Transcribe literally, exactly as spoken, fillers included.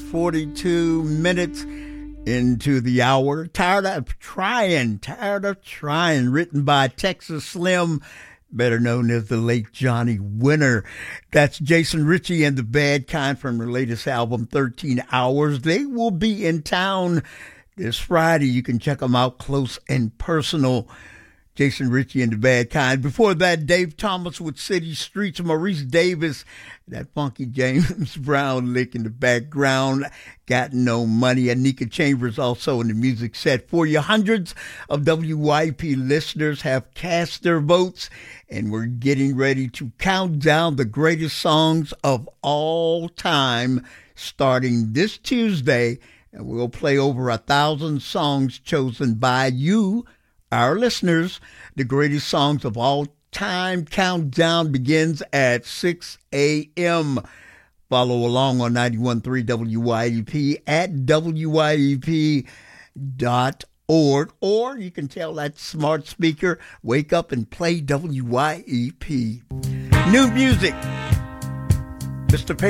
forty-two minutes into the hour. Tired of trying, tired of trying, written by Texas Slim, better known as the late Johnny Winter. That's Jason Ritchie and the Bad Kind from their latest album, thirteen hours. They will be in town this Friday. You can check them out close and personal. Jason Ritchie and the Bad Kind. Before that, Dave Thomas with City Streets, Maurice Davis, that funky James Brown lick in the background, Got No Money. Anika Chambers also in the music set for you. Hundreds of W Y P listeners have cast their votes, and we're getting ready to count down the greatest songs of all time starting this Tuesday, and we'll play over a thousand songs chosen by you, our listeners. The greatest songs of all time countdown begins at six a.m. Follow along on ninety-one point three W Y E P at W Y E P dot org, or you can tell that smart speaker, wake up and play W Y E P. New music. Mister